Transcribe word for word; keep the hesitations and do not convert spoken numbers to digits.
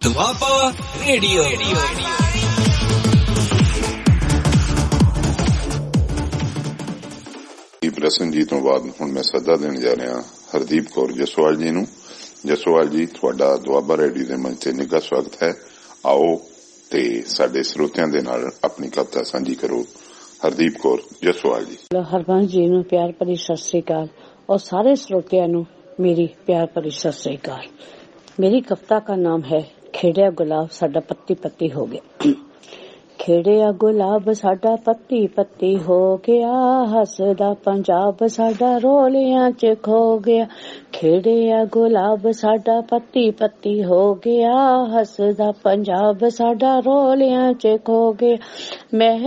Doaba radio. ਪ੍ਰਸੰਨ ਜੀ ਤੋਂ ਬਾਅਦ ਹੁਣ ਮੈਂ ਸੱਦਾ ਦੇਣ ਜਾ ਰਿਹਾ ਹਰਦੀਪ ਕੌਰ ਜਸਵਾਲ ਜੀ ਨੂੰ। ਜਸਵਾਲ ਜੀ, ਤੁਹਾਡਾ ਦੁਆਬਾ ਰੇਡੀਓ ਦੇ ਮੰਚ ਤੇ ਨਿੱਘਾ ਸਵਾਗਤ ਹੈ। ਆਓ ਤੇ ਸਾਡੇ ਸਰੋਤਿਆਂ ਦੇ ਨਾਲ ਆਪਣੀ ਕਵਿਤਾ ਸਾਂਝੀ ਕਰੋ। ਹਰਦੀਪ ਕੌਰ ਜਸਵਾਲ ਜੀ। ਹਰਬੰਸ ਜੀ ਨੂੰ ਪਿਆਰ ਭਰੀ ਸਤਿ ਸ੍ਰੀ ਅਕਾਲ और सारे श्रोतियों ਨੂੰ मेरी प्यार भरी सत श्री अकाल। मेरी कविता का नाम है खेड़िया गुलाब साडा पत्ती पत्ती हो गया। खेड़िया गुलाब साडा पत्ती पत्ती हो गया, हसदा पंजाब साडा रोलियां च खो गया। खेड़िया गुलाब साडा पत्ती पत्ती हो गया, हसदा पंजाब साडा रोलियां च खो गया। मैं